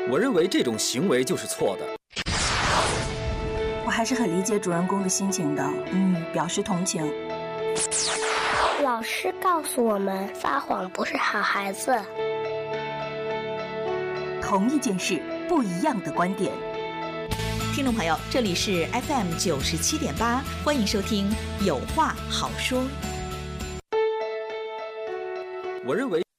我认为这种行为就是错的。 我还是很理解主人公的心情的，表示同情。 老师告诉我们，撒谎不是好孩子。 同一件事，不一样的观点。 听众朋友，这里是 FM 97.8，欢迎收听《有话好说》。 我认为。